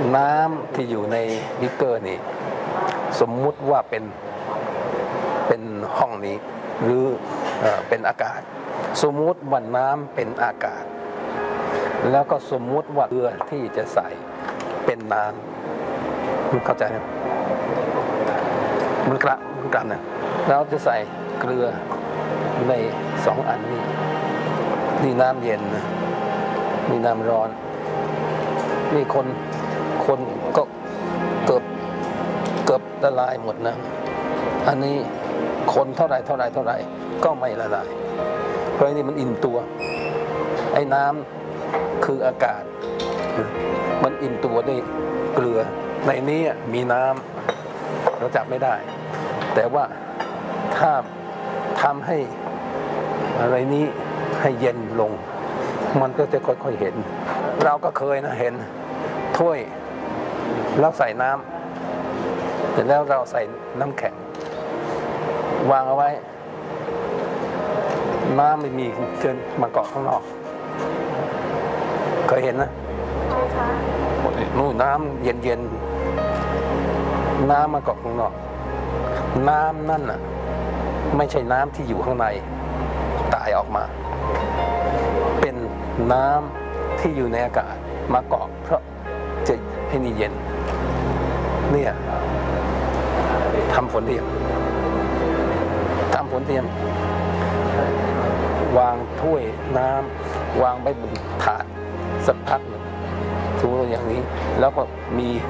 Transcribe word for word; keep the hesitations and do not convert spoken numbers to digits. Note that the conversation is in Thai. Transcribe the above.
น้ำที่อยู่ในบิกเกอร์นี่สมมุติว่าเป็นเป็นห้องนี้หรือเอ่อเป็นอากาศสมมุติว่าน้ำเป็นอากาศแล้วก็สมมุติว่าเกลือที่จะใส่เป็นน้ำเข้าใจไหมมันกระมันกระนะเราจะใส่เกลือในสองอันนี้นี่น้ำเย็นนะนี่น้ำร้อนนี่คนคนก็เกือบเกือบละลายหมดนะอันนี้คนเท่าไรเท่าไรเท่าไรก็ไม่ละลายเพราะนี่มันอิ่มตัวไอ้น้ำคืออากาศมันอิ่มตัวด้วยเกลือในนี้มีน้ำเราจับไม่ได้แต่ว่าถ้าทำให้อะไรนี้ให้เย็นลงมันก็จะค่อยๆเห็นเราก็เคยนะเห็นถ้วยแล้วใส่น้ำเสร็จแล้วเราใส่น้ำแข็งวางเอาไว้น้ำไม่มีเชิญมาเกาะข้างนอกเคยเห็นนะนู่นน้ำเย็นๆน้ำมาเกาะข้างนอกน้ำนั่นน่ะไม่ใช่น้ำที่อยู่ข้างในตายออกมาเป็นน้ำที่อยู่ในอากาศมาเกาะเพราะจะให้นี่เย็นเนี่ยทำฝนเทียมทำฝนเทียมวางถ้วยน้ำวางไว้บนถาดสักพักหนึ่งสมมติอย่างนี้แล้วก็มี